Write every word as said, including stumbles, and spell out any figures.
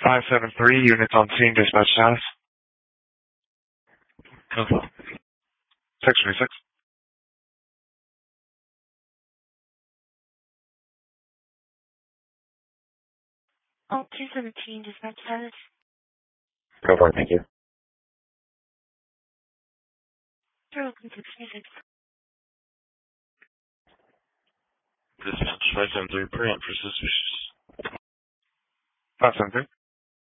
five seven three, units on scene, dispatch status. Okay. six twenty-six. Oh, two seventeen, dispatch status. Go for it, thank you. You're welcome to twenty-six. Dispatch five seven three, preempt for suspicious. five seven three.